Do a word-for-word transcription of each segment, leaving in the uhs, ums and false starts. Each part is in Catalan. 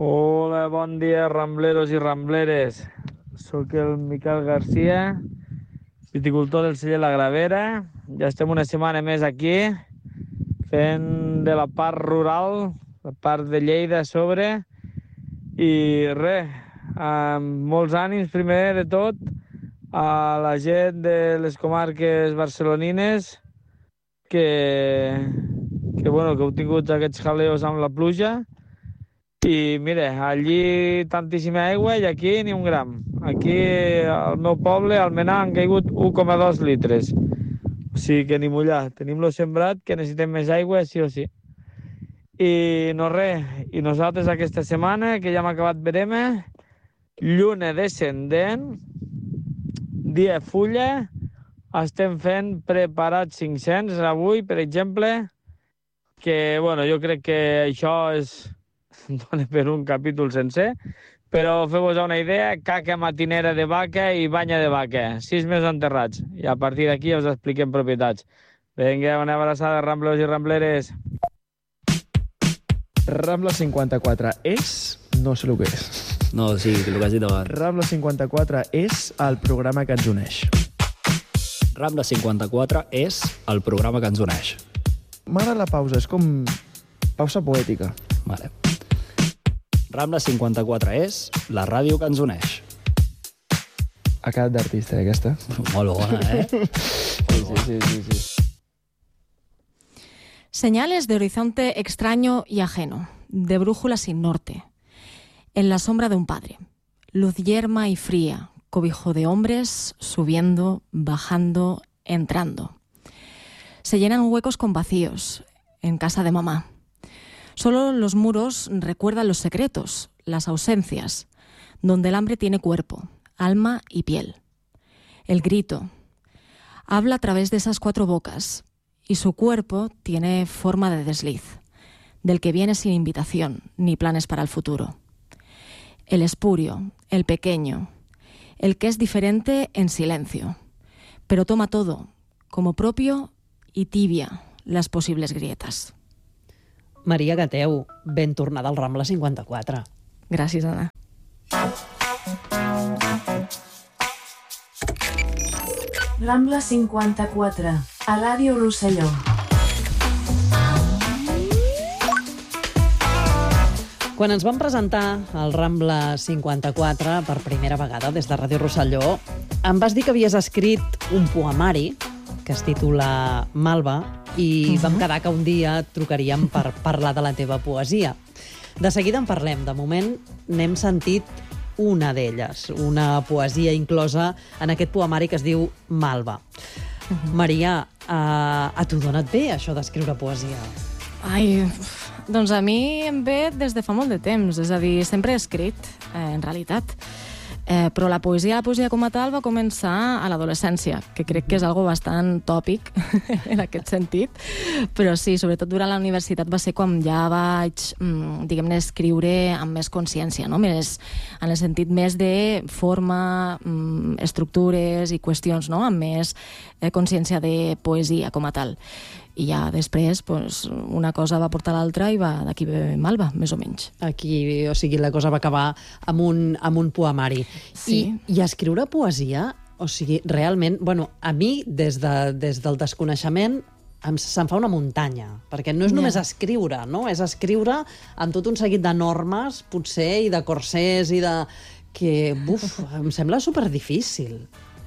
Hola, bon dia, rambleros i rambleres. Soc el Miquel Garcia, viticultor del celler La Gravera. Ja estem una setmana més aquí, fent de la part rural, la part de Lleida a sobre. I res, amb molts ànims, primer de tot, a la gent de les comarques barcelonines, que, que, bueno, que heu tingut aquests jaleos amb la pluja. I mira, allí tantíssima aigua i aquí ni un gram. Aquí al meu poble, al Menar, han caigut un coma dos litres. O sigui que ni mullar. Tenim-lo sembrat, que necessitem més aigua, sí o sí. I no res, i nosaltres aquesta setmana, que ja hem acabat verema, lluna descendent, dia fulla, estem fent preparats cinc-cents avui, per exemple, que, bueno, jo crec que això és... dona per un capítol sencer, però feu-vos una idea, caca matinera de vaca i banya de vaca, sis mesos enterrats, i a partir d'aquí us expliquem propietats. Vinga, una abraçada, rambleros i rambleres. Rambla cinquanta-quatre és... no sé el que és. No, sí, el que has dit abans. Rambla cinquanta-quatre és el programa que ens uneix. Rambla cinquanta-quatre és el programa que ens uneix. M'agrada la pausa, és com pausa poètica. Vale. Rambla cinquanta-quatre és la ràdio que ens uneix. Ha quedat d'artista, eh, aquesta? Molt bona, eh? Sí, sí, sí, sí, sí. Señales de horizonte extraño y ajeno, de brújula sin norte. En la sombra de un padre. Luz yerma y fría, cobijo de hombres, subiendo, bajando, entrando. Se llenan huecos con vacíos, en casa de mamá. Solo los muros recuerdan los secretos, las ausencias, donde el hambre tiene cuerpo, alma y piel. El grito habla a través de esas cuatro bocas y su cuerpo tiene forma de desliz, del que viene sin invitación ni planes para el futuro. El espurio, el pequeño, el que es diferente en silencio, pero toma todo como propio y tibia las posibles grietas. Maria Gateu, ben tornada al Rambla cinquanta-quatre. Gràcies, Anna. Rambla cinquanta-quatre, a Ràdio Rosselló. Quan ens vam presentar al Rambla cinquanta-quatre per primera vegada des de Ràdio Rosselló, em vas dir que havies escrit un poemari que es titula Malva, i vam quedar que un dia et trucaríem per parlar de la teva poesia. De seguida en parlem. De moment n'hem sentit una d'elles, una poesia inclosa en aquest poemari que es diu Malva. Uh-huh. Maria, a, a tu dona't bé això d'escriure poesia? Ai, doncs a mi em ve des de fa molt de temps, és a dir, sempre he escrit, eh, en realitat. Eh, però la poesia, la poesia com a tal va començar a l'adolescència, que crec que és algo bastant tòpic en aquest sentit, però sí, sobretot durant la universitat va ser quan ja vaig, mm, diguem-ne, escriure amb més consciència, no? Més, en el sentit més de forma, mm, estructures i qüestions, no? Amb més eh, consciència de poesia com a tal. I ja després pues, una cosa va portar l'altra i va d'aquí ve Malva, més o menys. Aquí, o sigui, la cosa va acabar amb un, amb un poemari. Sí. I, I escriure poesia, o sigui, realment, bueno, a mi, des, de, des del desconeixement, em, se'm fa una muntanya, perquè no és només yeah. escriure, no? És escriure amb tot un seguit de normes, potser, i de corsers, i de... que, buf, em sembla superdifícil.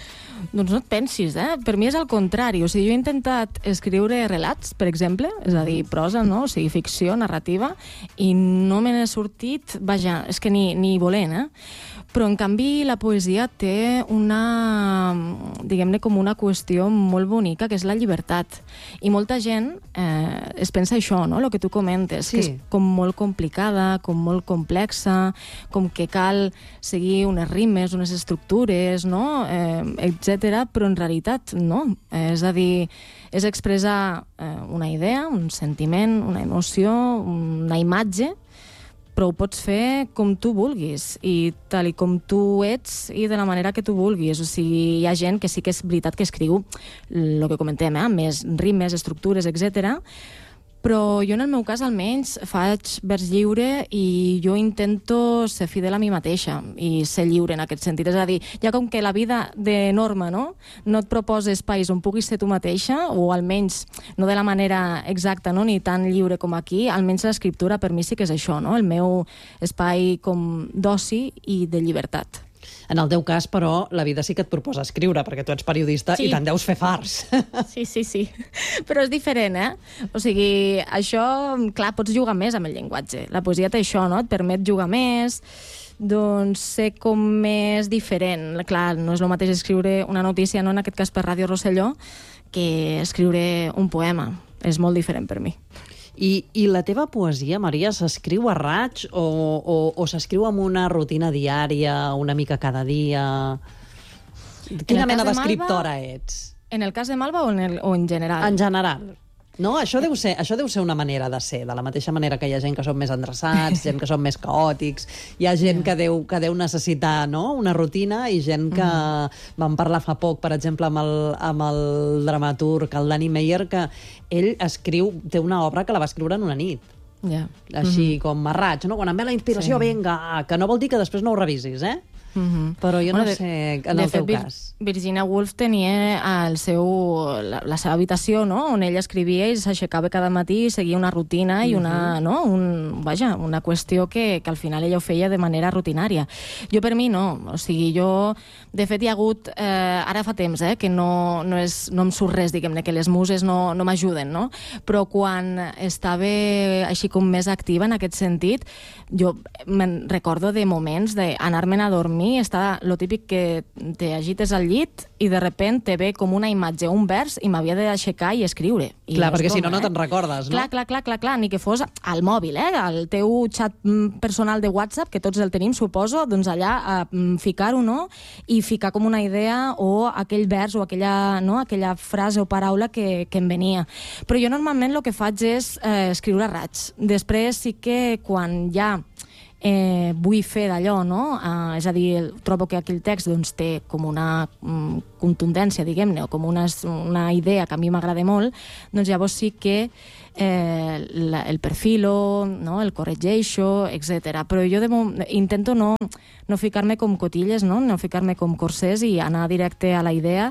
Doncs no et pensis, eh? Per mi és el contrari. O sigui, jo he intentat escriure relats, per exemple, és a dir, prosa, no? O sigui, ficció, narrativa, i no me n'he sortit, vaja, és que ni, ni volent, eh? Però, en canvi, la poesia té una, diguem-ne, com una qüestió molt bonica, que és la llibertat. I molta gent eh, es pensa això, no?, el que tu comentes, sí. Que és com molt complicada, com molt complexa, com que cal seguir unes rimes, unes estructures, no?, eh, etcètera, però en realitat no. Eh, és a dir, és expressar eh, una idea, un sentiment, una emoció, una imatge, però ho pots fer com tu vulguis i tal i com tu ets i de la manera que tu vulguis. O sigui, hi ha gent que sí que és veritat que escriu el que comentem, eh? Més rimes, estructures, etcètera, Però jo, en el meu cas, almenys, faig vers lliure i jo intento ser fidel a mi mateixa i ser lliure en aquest sentit. És a dir, ja com que la vida de norma, no, no et proposa espais on puguis ser tu mateixa, o almenys no de la manera exacta, no, ni tan lliure com aquí, almenys l'escriptura per mi sí que és això, no? El meu espai com d'oci i de llibertat. En el teu cas, però, la vida sí que et proposa escriure, perquè tu ets periodista Sí. i te'n deus fer farts. Sí, sí, sí. Però és diferent, eh? O sigui, això, clar, pots jugar més amb el llenguatge. La poesia té això, no? Et permet jugar més, doncs ser com més diferent. Clar, no és el mateix escriure una notícia, no, en aquest cas per Ràdio Rosselló, que escriure un poema. És molt diferent per mi. I, I la teva poesia, Maria, s'escriu a raig o, o, o s'escriu amb una rutina diària, una mica cada dia? Quina mena d'escriptora ets? En el cas de Malva o en, el, o en general? En general. No, això deu ser, això deu ser una manera de ser, de la mateixa manera que hi ha gent que són més endreçats, gent que són més caòtics, hi ha gent que deu, que deu necessitar, no?, una rutina, i gent que... Mm. Vam parlar fa poc, per exemple, amb el, amb el dramaturg, el Dani Meyer, que ell escriu, té una obra que la va escriure en una nit. Ja. Així mm-hmm. com a raig, no? Quan em ve la inspiració, Sí. vinga, que no vol dir que després no ho revisis, eh? Mm-hmm. Però jo Bueno, no de- sé, en de el fet, teu Vir- cas. Virginia Woolf tenia el seu, la, la seva habitació, no?, on ella escrivia i s'aixecava cada matí i seguia una rutina i una, no? Un, vaja, una qüestió que, que al final ella ho feia de manera rutinària. Jo, per mi, no. O sigui, jo... De fet, hi ha hagut... Eh, ara fa temps, eh, que no, no, és, no em surt res, diguem-ne, que les muses no, no m'ajuden, no? Però quan estava així com més activa en aquest sentit, jo me'n recordo de moments d'anar-me'n a dormir, està lo típic que te agites al llit i de repent te ve com una imatge, un vers, i m'havia d'aixecar i escriure. I Clar, és perquè si broma, no, no eh? te'n recordes, no? Clar, clar, clar, clar, clar, ni que fos al mòbil, eh? Al teu xat mm, personal de WhatsApp, que tots el tenim, suposo, doncs allà a mm, ficar-ho, no?, i ficar com una idea o aquell vers o aquella, no?, aquella frase o paraula que, que em venia. Però jo normalment el que faig és eh, escriure a raig. Després sí que quan ja eh, vull fer d'allò, no? Eh, és a dir, trobo que aquell text doncs, té com una mm, contundència, diguem-ne, o com una, una idea que a mi m'agrada molt, doncs llavors sí que eh, la, el perfilo, no? El corregeixo, etcètera. Però jo de moment intento no, no ficar-me com cotilles, no? No ficar-me com corsers i anar directe a la idea,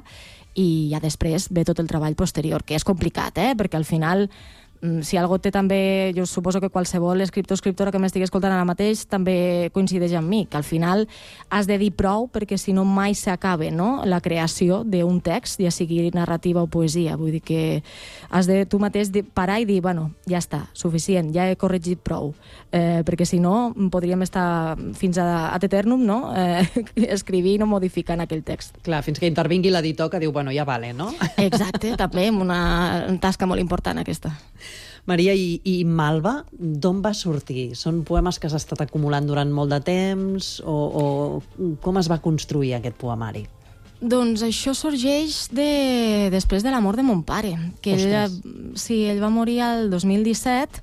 i ja després ve tot el treball posterior, que és complicat, eh? Perquè al final, si algo té també, jo suposo que qualsevol escriptor o escriptora que m'estigui escoltant ara mateix també coincideix amb mi, que al final has de dir prou, perquè si no mai s'acaba, no?, la creació d'un text, ja sigui narrativa o poesia. Vull dir que has de tu mateix parar i dir, bueno, ja està, suficient, ja he corregit prou, eh, perquè si no podríem estar fins a ad eternum, no?, eh, escrivint o modificant aquell text. Clar, fins que intervingui l'editor que diu, bueno, ja vale, no? Exacte, també una tasca molt important aquesta. Maria, i, i Malva, d'on va sortir? Són poemes que has estat acumulant durant molt de temps? O, o com es va construir aquest poemari? Doncs això sorgeix de... després de la mort de mon pare, que ell, sí, ell va morir el dos mil disset,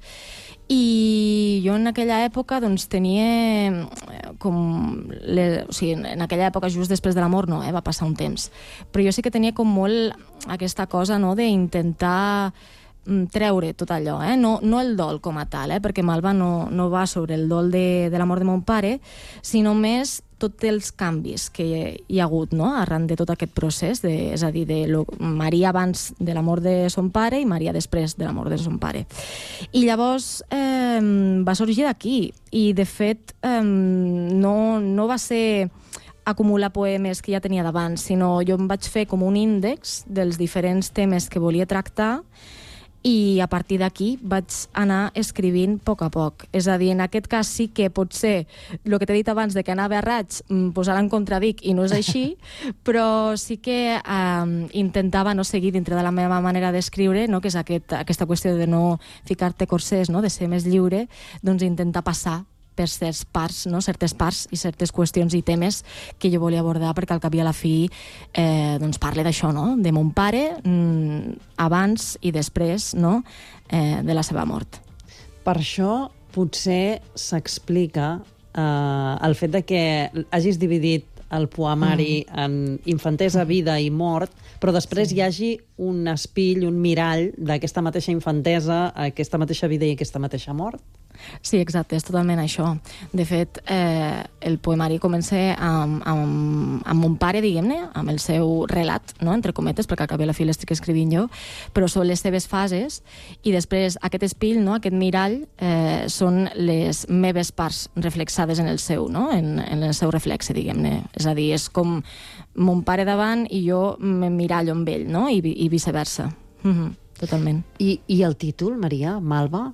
i jo en aquella època doncs tenia com... Le... O sigui, en aquella època just després de la mort no, eh, va passar un temps, però jo sí que tenia com molt aquesta cosa, no?, d'intentar treure tot allò, eh? no, no el dol com a tal, eh? Perquè Malva no, no va sobre el dol de, de la mort de mon pare, sinó més tots els canvis que hi ha hagut, no?, arran de tot aquest procés, de, és a dir, de lo, Maria abans de la mort de son pare i Maria després de la mort de son pare. I llavors eh, va sorgir d'aquí, i de fet eh, no, no va ser acumular poemes que ja tenia d'abans, sinó jo em vaig fer com un índex dels diferents temes que volia tractar, i a partir d'aquí vaig anar escrivint a poc a poc. És a dir, en aquest cas sí que potser el que t'he dit abans de que anava a raig, pues ara en contradic i no és així, però sí que eh, intentava no seguir dintre de la meva manera d'escriure, no? Que és aquest, aquesta qüestió de no ficar-te corsers, no? De ser més lliure, doncs intentar passar per certes parts, no? certes parts i certes qüestions i temes que jo volia abordar, perquè al cap i a la fi eh, doncs parle d'això, no? De mon pare mmm, abans i després, no? eh, de la seva mort. Per això potser s'explica eh, el fet de que hagis dividit el poemari mm. en infantesa, vida i mort, però després sí. hi hagi un espill, un mirall d'aquesta mateixa infantesa, aquesta mateixa vida i aquesta mateixa mort? Sí, exacte, és totalment això. De fet, eh, el poemari comença amb, amb, amb mon pare, diguem-ne, amb el seu relat, no? Entre cometes, perquè al cap i a la fi l'estic escrivint jo, però són les seves fases, i després aquest espill, no? Aquest mirall, eh, són les meves parts reflexades en el seu, no? en, en el seu reflexe, diguem-ne. És a dir, és com mon pare davant i jo m'emmirallo amb ell, no? I, i viceversa. Mm-hmm, totalment. I, I el títol, Maria, Malva?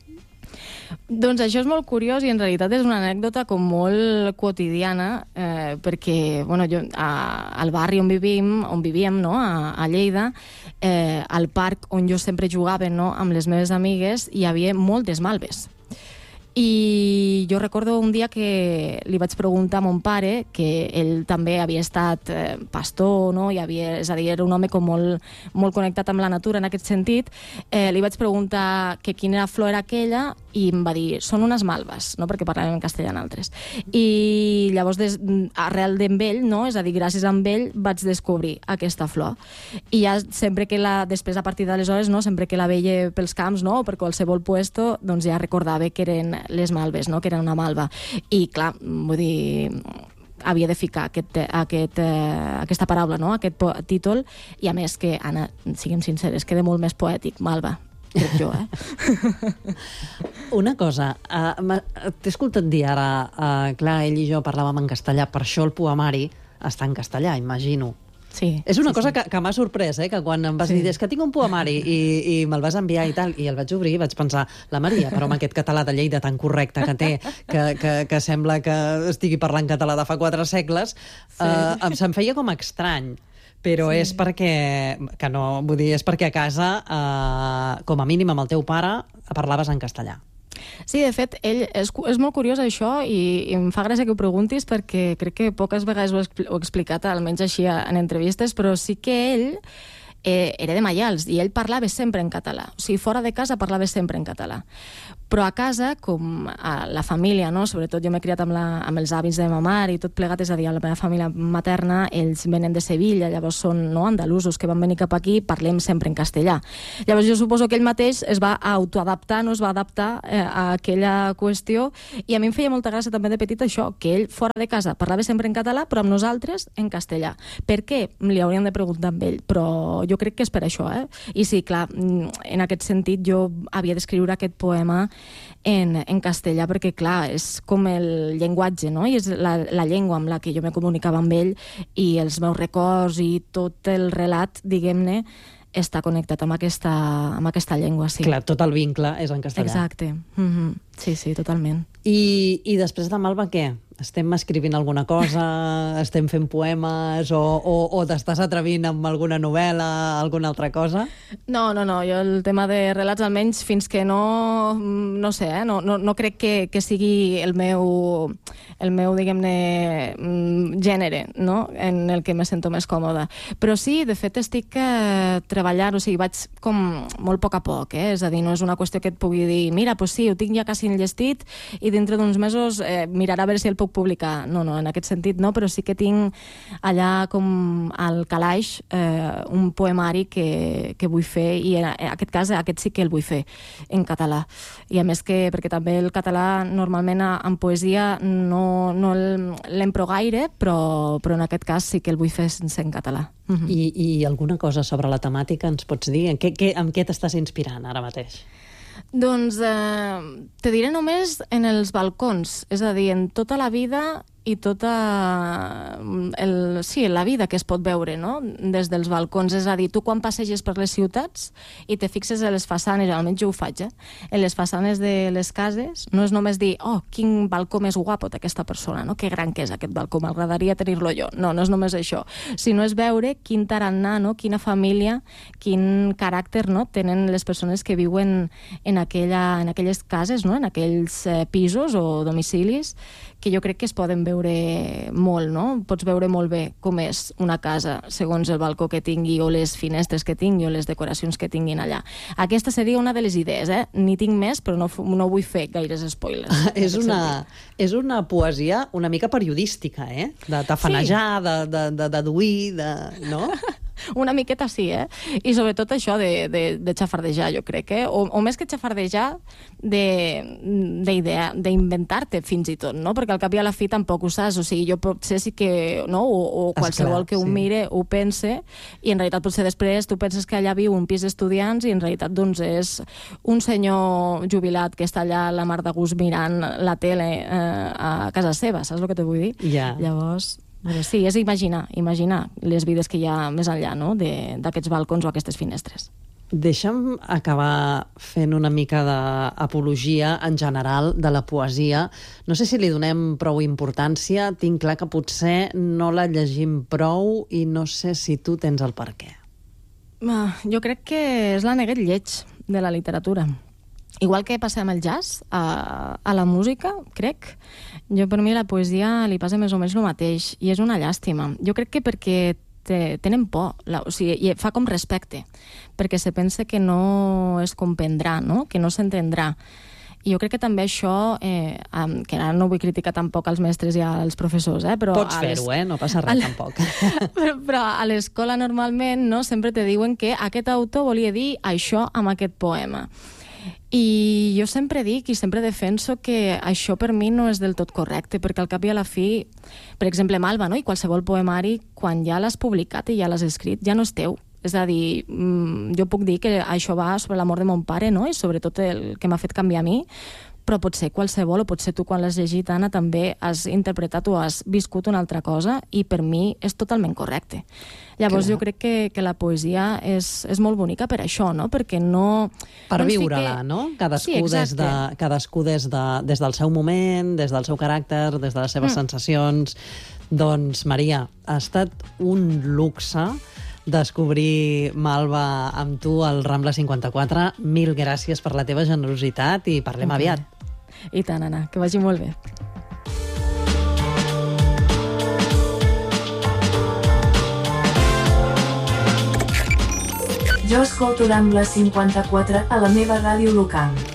Doncs això és molt curiós i en realitat és una anècdota com molt quotidiana, eh, perquè bueno, jo, a, al barri on vivim, on vivíem, no? a, a Lleida, eh, al parc on jo sempre jugava, no? amb les meves amigues, hi havia moltes malves. I jo recordo un dia que li vaig preguntar a mon pare, que ell també havia estat eh, pastor, no? I havia, és a dir, era un home com molt, molt connectat amb la natura en aquest sentit, eh, li vaig preguntar que quina flor era aquella i em va dir, són unes malves, no? Perquè parlàvem en castellà en altres. I llavors, des, arrel d'en ell, no? És a dir, gràcies a ell vaig descobrir aquesta flor. I ja sempre que la, després a partir d'aleshores, no? Sempre que la veia pels camps, no? O per qualsevol puesto, doncs ja recordava que eren les malves, no? Que era una malva. I clar, vull dir, havia de ficar aquest, aquest, eh, aquesta paraula, no? Aquest títol, i a més que, Anna, siguem sinceres, queda molt més poètic, malva, crec jo, eh? Una cosa, uh, t'he escoltat dir ara, uh, clar, ell i jo parlàvem en castellà, per això el poemari està en castellà, imagino. Sí, és una sí, cosa sí. que, que m'ha sorprès, eh? Que quan em vas sí. dir, és que tinc un poemari i, i me'l vas enviar i tal, i el vaig obrir i vaig pensar, la Maria, però amb aquest català de Lleida tan correcte que té, que, que, que sembla que estigui parlant català de fa quatre segles, sí. eh, se'm feia com estrany. Però sí. és perquè, que no, vull dir, és perquè a casa, eh, com a mínim amb el teu pare, parlaves en castellà. Sí, de fet, ell és, és molt curiós això i, i em fa gràcia que ho preguntis perquè crec que poques vegades ho he, ho he explicat, almenys així en entrevistes, però sí que ell eh, era de Maials i ell parlava sempre en català. O sigui, fora de casa parlava sempre en català. Però a casa, com a la família, no? Sobretot jo m'he criat amb, la, amb els avis de ma mare i tot plegat, és a dir, a la meva família materna, ells venen de Sevilla, llavors són no, andalusos que van venir cap aquí, parlem sempre en castellà. Llavors jo suposo que ell mateix es va autoadaptar, no es va adaptar eh, a aquella qüestió, i a mi em feia molta gràcia també de petit això, que ell fora de casa parlava sempre en català, però amb nosaltres en castellà. Per què? Li hauríem de preguntar amb ell, però jo crec que és per això, eh? I sí, clar, en aquest sentit jo havia d'escriure aquest poema En, en castellà, perquè clar, és com el llenguatge, no? I és la, la llengua amb la que jo me comunicava amb ell, i els meus records i tot el relat, diguem-ne, està connectat amb aquesta, amb aquesta llengua, sí. Clar, tot el vincle és en castellà. Exacte. Mm-hmm. Sí, sí, totalment. I, i després de Malva, què? Estem escrivint alguna cosa? Estem fent poemes? O, o, o t'estàs atrevint amb alguna novel·la, alguna altra cosa? No, no, no. Jo el tema de relats, almenys fins que no... No sé, eh? No, no, no crec que, que sigui el meu, el meu diguem-ne, gènere, no? En el que me sento més còmoda. Però sí, de fet, estic eh, treballant, o sigui, vaig com molt a poc a poc, eh? És a dir, no és una qüestió que et pugui dir, mira, pues sí, ho tinc ja quasi enllestit i dintre d'uns mesos eh, mirarà a veure si el puc publicar. No, no, en aquest sentit no, però sí que tinc allà com al calaix eh, un poemari que, que vull fer, i en aquest cas, aquest sí que el vull fer en català. I a més que, perquè també el català normalment en poesia no, no l'empro gaire, però, però en aquest cas sí que el vull fer sense en català. Uh-huh. I, I alguna cosa sobre la temàtica ens pots dir? En què, què, amb què t'estàs inspirant ara mateix? Doncs eh, te diré només en els balcons, és a dir, en tota la vida i tota el, sí, la vida que es pot veure, no? Des dels balcons. És a dir, tu quan passeges per les ciutats i te fixes a les façanes, almenys jo ho faig, eh? En les façanes de les cases, no és només dir, oh, quin balcó més guapo té aquesta persona, no? Que gran que és aquest balcó, m'agradaria tenir-lo jo. No, no és només això, sinó és veure quin tarannà, no? Quina família, quin caràcter, no? Tenen les persones que viuen en aquella, en aquelles cases, no? En aquells eh, pisos o domicilis, que jo crec que es poden veure molt, no? Pots veure molt bé com és una casa segons el balcó que tingui o les finestres que tingui o les decoracions que tinguin allà. Aquesta seria una de les idees, eh? N'hi tinc més, però no, no vull fer gaires spoilers. és, una, és una poesia una mica periodística, eh? De tafanejar, sí. de, de, de deduir, de... no? Una miqueta sí, eh? I sobretot això de, de, de xafardejar, jo crec, eh? O, o més que xafardejar, d'inventar-te fins i tot, no? Perquè al cap i a la fi tampoc ho saps, o sigui, jo potser sí que, no? O, o qualsevol Esclar, que ho sí. mire ho pense, i en realitat potser després tu penses que allà viu un pis d'estudiants i en realitat doncs és un senyor jubilat que està allà a la mar de gust mirant la tele eh, a casa seva, saps el que te vull dir? Ja. Llavors... Però sí, és imaginar, imaginar les vides que hi ha més enllà, no?, d'aquests balcons o aquestes finestres. Deixa'm acabar fent una mica d'apologia en general de la poesia. No sé si li donem prou importància, tinc clar que potser no la llegim prou i no sé si tu tens el per què. Uh, jo crec que és l'aneguet lleig de la literatura. Igual que passa amb el jazz, a, a la música, crec, jo per mi la poesia li passa més o menys el mateix, i és una llàstima. Jo crec que perquè te, tenen por, la, o sigui, i fa com respecte, perquè se pensa que no es comprendrà, no? Que no s'entendrà. I jo crec que també això, eh, que ara no vull criticar tampoc als mestres i als professors, eh, però... Pots fer-ho, eh? No passa res, tampoc. però, però a l'escola normalment, no?, sempre te diuen que aquest autor volia dir això amb aquest poema. I jo sempre dic i sempre defenso que això per mi no és del tot correcte, perquè al cap i a la fi, per exemple, Malva, no?, i qualsevol poemari, quan ja l'has publicat i ja l'has escrit, ja no és teu. És a dir, jo puc dir que això va sobre l'amor de mon pare, no?, i sobretot el que m'ha fet canviar a mi, però potser qualsevol, o potser tu quan l'has llegit, Anna, també has interpretat o has viscut una altra cosa, i per mi és totalment correcte. Llavors Clar. jo crec que, que la poesia és, és molt bonica per això, no? Perquè no... Per no viure-la, fique... no? Cadascú, sí, des, de, cadascú des, de, des del seu moment, des del seu caràcter, des de les seves mm. sensacions. Doncs, Maria, ha estat un luxe descobrir Malva amb tu al Rambla cinquanta-quatre. Mil gràcies per la teva generositat i parlem okay. aviat. I tant, Anna, que vagi molt bé. Jo escolto Rambla cinquanta-quatre a la meva ràdio local.